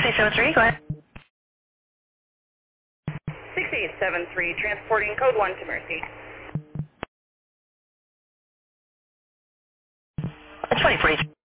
6873, go ahead. 6873, transporting code 1 to Mercy. 2040.